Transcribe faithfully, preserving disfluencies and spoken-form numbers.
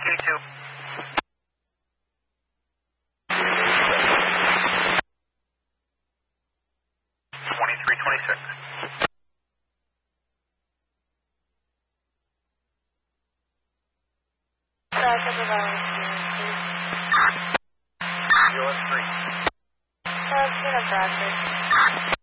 two. twenty-three twenty-six. Backup of our please. zero three. Uh, it's been a backup.